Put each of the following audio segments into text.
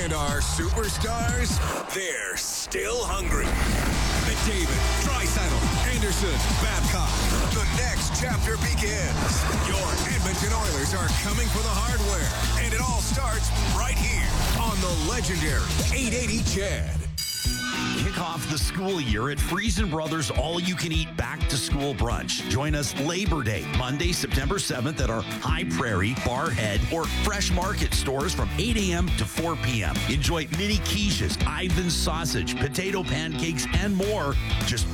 And our superstars, they're still hungry. McDavid, Draisaitl, Anderson, Babcock. The next chapter begins. Your Edmonton Oilers are coming for the hardware. And it all starts right here on the legendary 880 CHED. Kick off the school year at Friesen Brothers All-You-Can-Eat Back-to-School Brunch. Join us Labor Day, Monday, September 7th at our High Prairie, Barhead, or Fresh Market stores from 8 a.m. to 4 p.m. Enjoy mini quiches, Ivan's sausage, potato pancakes, and more. Just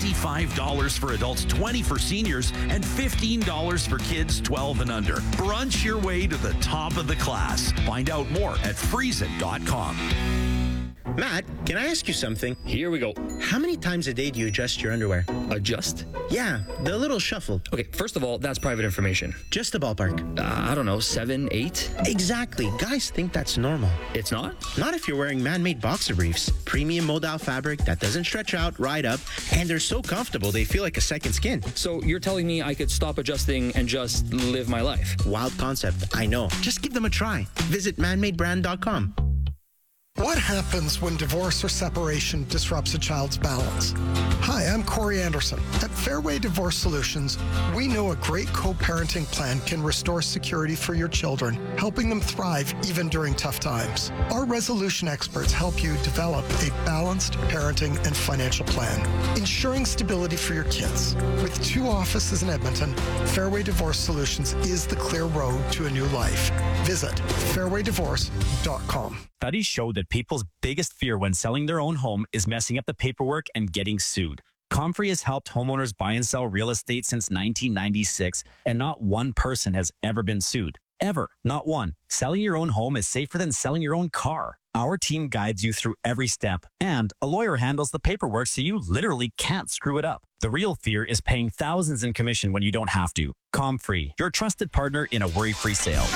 $25 for adults, $20 for seniors, and $15 for kids 12 and under. Brunch your way to the top of the class. Find out more at Friesen.com. Matt, can I ask you something? Here we go. How many times a day do you adjust your underwear? Adjust? Yeah, the little shuffle. Okay, first of all, that's private information. Just a ballpark. I don't know, 7, 8? Exactly. Guys think that's normal. It's not? Not if you're wearing man-made boxer briefs. Premium modal fabric that doesn't stretch out, ride up, and they're so comfortable they feel like a second skin. So you're telling me I could stop adjusting and just live my life? Wild concept, I know. Just give them a try. Visit manmadebrand.com. What happens when divorce or separation disrupts a child's balance? Hi, I'm Corey Anderson. At Fairway Divorce Solutions, we know a great co-parenting plan can restore security for your children, helping them thrive even during tough times. Our resolution experts help you develop a balanced parenting and financial plan, ensuring stability for your kids. With 2 offices in Edmonton, Fairway Divorce Solutions is the clear road to a new life. Visit fairwaydivorce.com. Studies show that people's biggest fear when selling their own home is messing up the paperwork and getting sued. Comfrey has helped homeowners buy and sell real estate since 1996, and not one person has ever been sued. Ever. Not one. Selling your own home is safer than selling your own car. Our team guides you through every step, and a lawyer handles the paperwork so you literally can't screw it up. The real fear is paying thousands in commission when you don't have to. Comfrey, your trusted partner in a worry-free sale.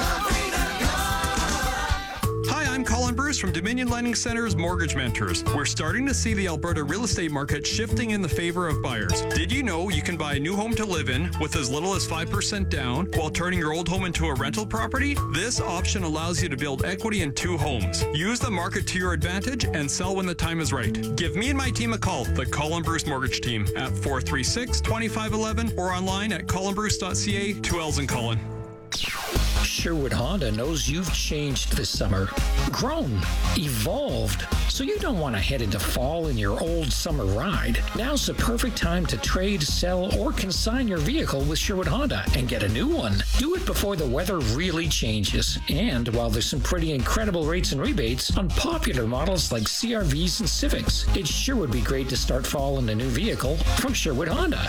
I'm Colin Bruce from Dominion Lending Center's Mortgage Mentors. We're starting to see the Alberta real estate market shifting in the favor of buyers. Did you know you can buy a new home to live in with as little as 5% down while turning your old home into a rental property? This option allows you to build equity in 2 homes. Use the market to your advantage and sell when the time is right. Give me and my team a call, the Colin Bruce Mortgage Team, at 436-2511 or online at colinbruce.ca. 2 L's in Colin. Sherwood Honda knows you've changed this summer, grown, evolved, so you don't want to head into fall in your old summer ride. Now's the perfect time to trade, sell, or consign your vehicle with Sherwood Honda and get a new one. Do it before the weather really changes, and while there's some pretty incredible rates and rebates on popular models like CRVs and Civics, it sure would be great to start fall in a new vehicle from Sherwood Honda.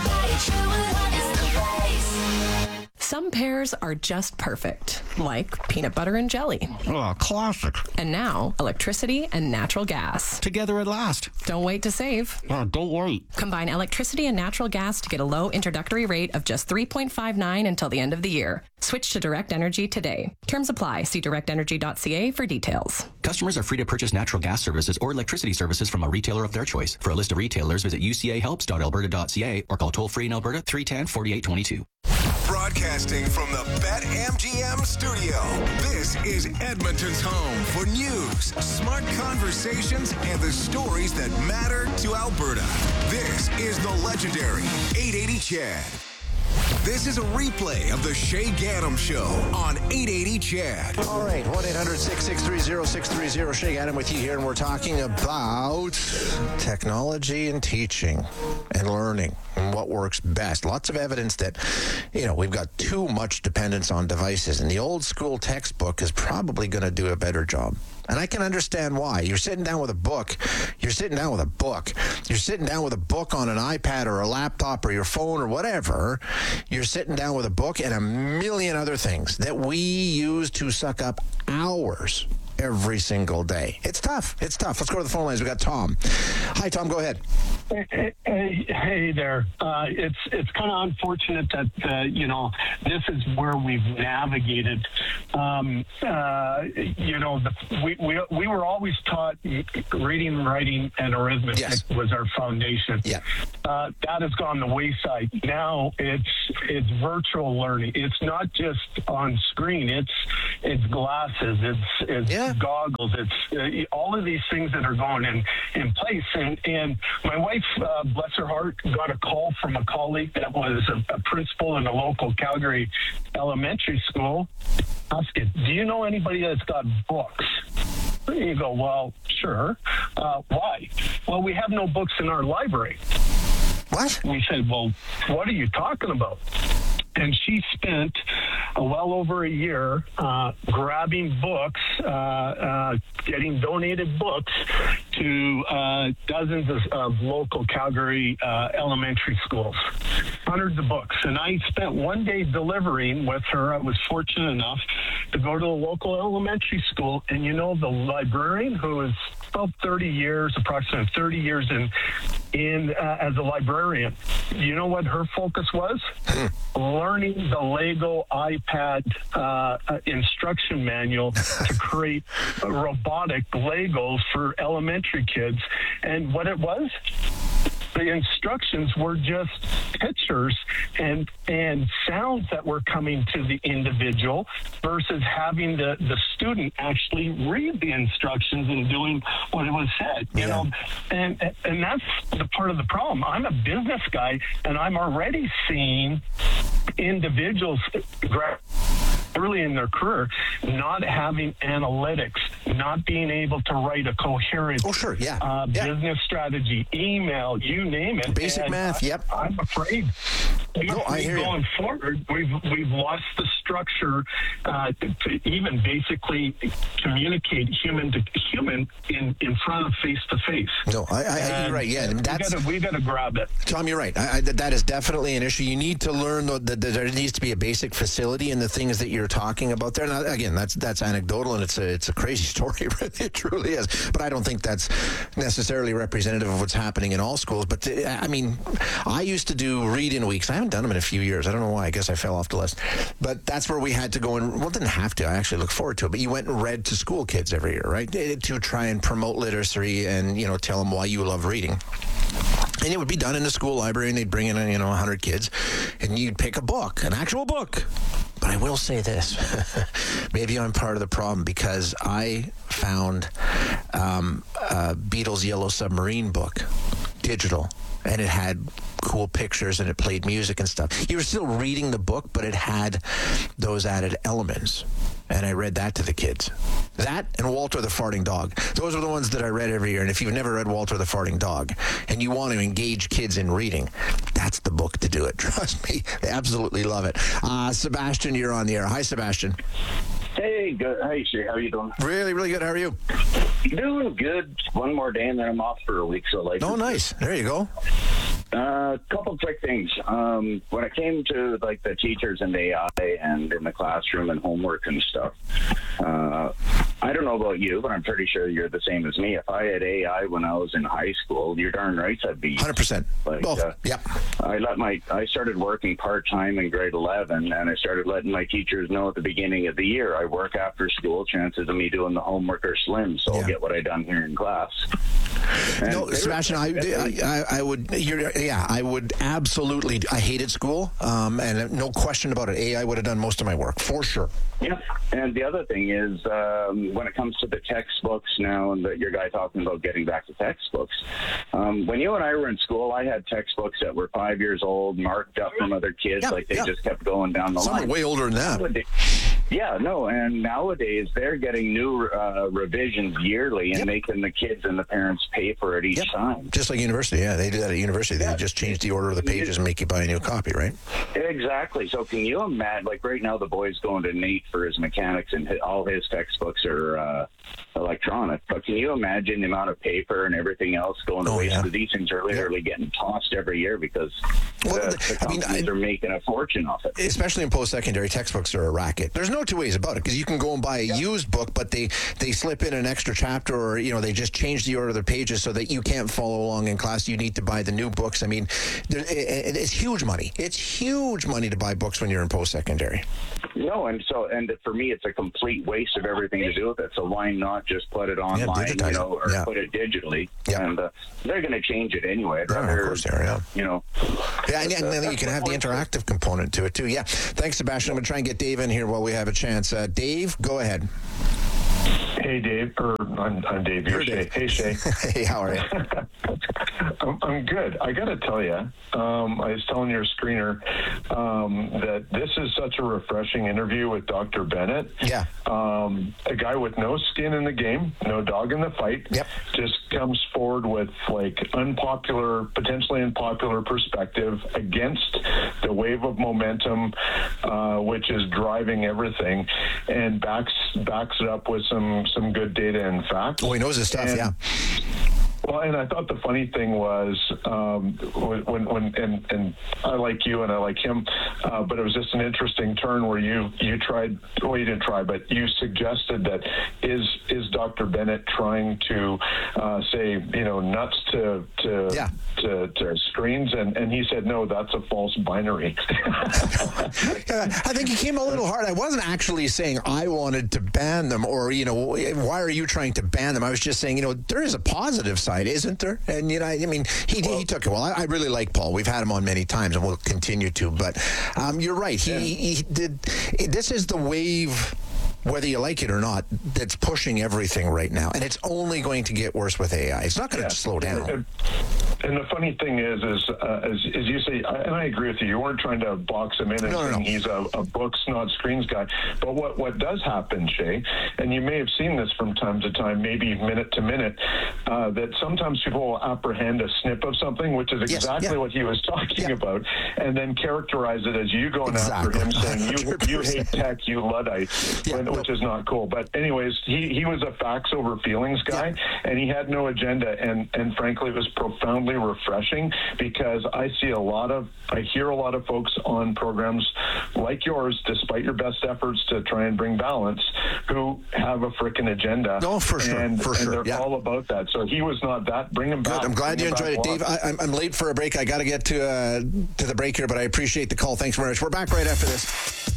Some pairs are just perfect, like peanut butter and jelly. Oh, classic. And now, electricity and natural gas. Together at last. Don't wait to save. Oh, don't wait. Combine electricity and natural gas to get a low introductory rate of just $3.59 until the end of the year. Switch to Direct Energy today. Terms apply. See directenergy.ca for details. Customers are free to purchase natural gas services or electricity services from a retailer of their choice. For a list of retailers, visit ucahelps.alberta.ca or call toll-free in Alberta 310-4822. Broadcasting from the BetMGM studio, this is Edmonton's home for news, smart conversations, and the stories that matter to Alberta. This is the legendary 880 CHED. This is a replay of the Shay Gaddam Show on 880 CHED. All right, 1-800-663-0630. Shay Gaddam with you here, and we're talking about technology and teaching and learning and what works best. Lots of evidence that, we've got too much dependence on devices, and the old school textbook is probably going to do a better job. And I can understand why. You're sitting down with a book. You're sitting down with a book on an iPad or a laptop or your phone or whatever. You're sitting down with a book and a million other things that we use to suck up hours every single day. It's tough. Let's go to the phone lines. We got Tom. Hi, Tom. Go ahead. Hey there. It's kind of unfortunate that this is where we've navigated. We were always taught reading, writing, and arithmetic was our foundation. Yeah. That has gone the wayside. Now it's virtual learning. It's not just on screen. It's glasses. It's goggles. It's all of these things that are going in place. And my wife, bless her heart, got a call from a colleague that was a principal in a local Calgary elementary school asking, do you know anybody that's got books? You go, well, sure. Why? Well, we have no books in our library. What? We said, well, what are you talking about? And she spent well over a year grabbing books, getting donated books to dozens of local Calgary elementary schools, hundreds of books. And I spent one day delivering with her. I was fortunate enough to go to a local elementary school. And the librarian, who is about 30 years, approximately 30 years in as a librarian, you know what her focus was? Learning the Lego iPad instruction manual to create robotic Legos for elementary kids. And what it was, the instructions were just pictures and sounds that were coming to the individual versus having the student actually read the instructions and doing what it was said, you know. And that's the part of the problem. I'm a business guy, and I'm already seeing individuals early in their career not having analytics, not being able to write a coherent business strategy, email, you name it. Basic math, I'm afraid going forward, we've lost the structure to even basically communicate human to human in front of face to face. No, you're right. Yeah, we got to grab it. Tom, you're right. That is definitely an issue. You need to learn that there needs to be a basic facility and the things that you're talking about there. Now, again, that's anecdotal and it's a crazy story. It truly is. But I don't think that's necessarily representative of what's happening in all schools. But I mean, I used to do read-in weeks. I haven't done them in a few years. I don't know why. I guess I fell off the list. But that's where we had to go and, well, didn't have to. I actually look forward to it. But you went and read to school kids every year, right? To try and promote literacy and, tell them why you love reading. And it would be done in the school library, and they'd bring in, 100 kids, and you'd pick a book, an actual book. But I will say this, maybe I'm part of the problem, because I found Beatles' Yellow Submarine book, digital, and it had cool pictures and it played music and stuff. You were still reading the book, but it had those added elements. And I read that to the kids. That and Walter the Farting Dog. Those are the ones that I read every year. And if you've never read Walter the Farting Dog and you want to engage kids in reading, that's the book to do it. Trust me. They absolutely love it. Sebastian, you're on the air. Hi, Sebastian. Hey, good. Hey, Shay, how are you doing? Really, really good. How are you? Doing good. One more day and then I'm off for a week. So oh, nice. There you go. Couple quick things. When it came to like the teachers and AI and in the classroom and homework and stuff, I don't know about you, but I'm pretty sure you're the same as me. If I had AI when I was in high school, you're darn right I'd be 100%. Like, yep. I started working part-time in grade 11, and I started letting my teachers know at the beginning of the year I work after school. Chances of me doing the homework are slim, so I'll get what I done here in class. And no, Sebastian, I would absolutely. I hated school, and no question about it. AI would have done most of my work for sure. Yeah, and the other thing is when it comes to the textbooks now, and your guy talking about getting back to textbooks. When you and I were in school, I had textbooks that were 5 years old, marked up from other kids, just kept going down the line. Some are way older than that. And nowadays they're getting new revisions yearly and making the kids and the parents pay for it each time. Just like university, they do that at university. They just change the order of the pages and make you buy a new copy, right? Exactly. So can you imagine, like right now the boy's going to NAIT for his mechanics and all his textbooks are electronic, but can you imagine the amount of paper and everything else going to waste? Because these things are literally getting tossed every year because the companies are making a fortune off it. Especially in post-secondary, textbooks are a racket. There's no two ways about it, because you can go and buy a used book, but they slip in an extra chapter, or they just change the order of the pages so that you can't follow along in class. You need to buy the new books. I mean, it's huge money. It's huge money to buy books when you're in post-secondary. No, and for me, it's a complete waste of everything to do with it. So why not just put it online, or put it digitally? And they're going to change it anyway. Of course they are. And then you can have the interactive component to it too. Yeah. Thanks, Sebastian. I'm going to try and get Dave in here while we have a chance. Dave, go ahead. Hey, Dave. I'm Dave. You're Shay. Hey, Shay. Hey, how are you? I'm good. I got to tell you, I was telling your screener that this is such a refreshing interview with Dr. Bennett. Yeah. A guy with no skin in the game, no dog in the fight. Yep. Just comes forward with potentially unpopular perspective against the wave of momentum, which is driving everything, and backs it up with some good data and facts. Oh, he knows his stuff, yeah. Well, and I thought the funny thing was when I like you and I like him, but it was just an interesting turn where you tried. Well, you didn't try, but you suggested that is Dr. Bennett trying to say nuts to screens, and he said no, that's a false binary. I think he came a little hard. I wasn't actually saying I wanted to ban them, or why are you trying to ban them? I was just saying there is a positive side, isn't there? And he took it well. I really like Paul. We've had him on many times, and we'll continue to. But you're right. He did. This is the wave, whether you like it or not, that's pushing everything right now, and it's only going to get worse with AI. It's not going to slow down. And the funny thing is as you say, and I agree with you. You weren't trying to box him in and saying he's a books, not screens guy. But what does happen, Shay, and you may have seen this from time to time, maybe minute to minute, that sometimes people will apprehend a snip of something, which is exactly what he was talking about, and then characterize it as you going after him, saying you hate tech, you Luddite, which is not cool. But anyways, he was a facts over feelings guy, and he had no agenda, and frankly, it was profoundly refreshing, because I hear a lot of folks on programs like yours, despite your best efforts to try and bring balance, who have a frickin' agenda. No, for sure. And they're all about that. So he was not that. Bring him back. Good. I'm glad you enjoyed it. Dave, I'm late for a break. I got to get to the break here, but I appreciate the call. Thanks very much. We're back right after this.